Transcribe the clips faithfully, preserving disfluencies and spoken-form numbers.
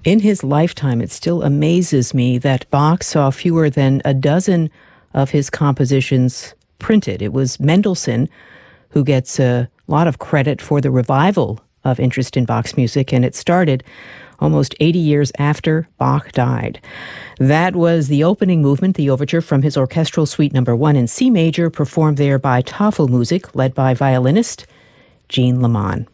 In his lifetime, it still amazes me that Bach saw fewer than a dozen of his compositions printed. It was Mendelssohn who gets a lot of credit for the revival of interest in Bach's music, and it started almost eighty years after Bach died. That was the opening movement, the overture from his Orchestral Suite Number One in C major, performed there by Tafelmusik, led by violinist Jean Leman.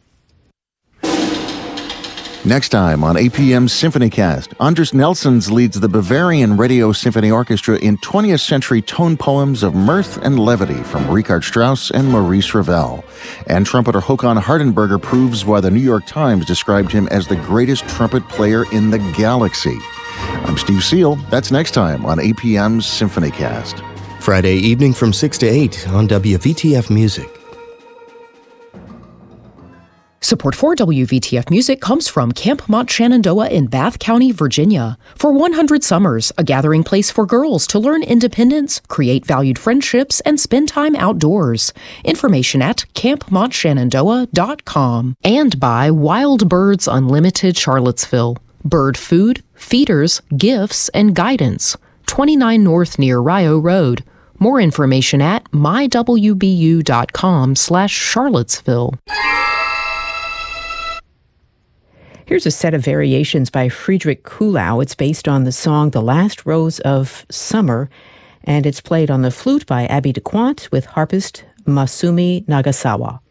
Next time on A P M's SymphonyCast, Anders Nelsons leads the Bavarian Radio Symphony Orchestra in twentieth century tone poems of mirth and levity from Richard Strauss and Maurice Ravel. And trumpeter Håkan Hardenberger proves why the New York Times described him as the greatest trumpet player in the galaxy. I'm Steve Seal. That's next time on A P M's SymphonyCast. Friday evening from six to eight on W V T F Music. Support for W V T F Music comes from Camp Mont Shenandoah in Bath County, Virginia. For one hundred Summers, a gathering place for girls to learn independence, create valued friendships, and spend time outdoors. Information at camp mont shenandoah dot com. And by Wild Birds Unlimited Charlottesville. Bird food, feeders, gifts, and guidance. twenty-nine North near Rio Road. More information at my w b u dot com slash Charlottesville. Here's a set of variations by Friedrich Kuhlau. It's based on the song The Last Rose of Summer, and it's played on the flute by Abby DeQuant with harpist Masumi Nagasawa.